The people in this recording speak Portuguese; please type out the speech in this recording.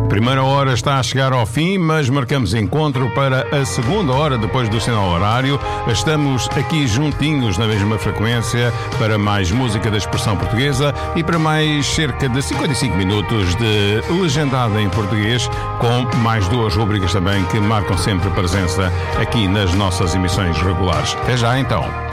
Primeira hora está a chegar ao fim, mas marcamos encontro para a segunda hora depois do sinal horário. Estamos aqui juntinhos na mesma frequência para mais música da expressão portuguesa e para mais cerca de 55 minutos de legendada em português, com mais duas rubricas também que marcam sempre presença aqui nas nossas emissões regulares. Até já então.